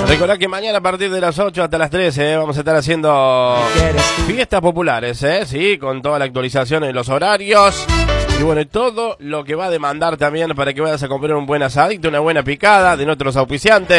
Recordá que mañana a partir de las 8 hasta las 13 vamos a estar haciendo fiestas populares, sí, con toda la actualización en los horarios. Y bueno, todo lo que va a demandar también para que vayas a comprar un buen asadito, una buena picada de nuestros auspiciantes.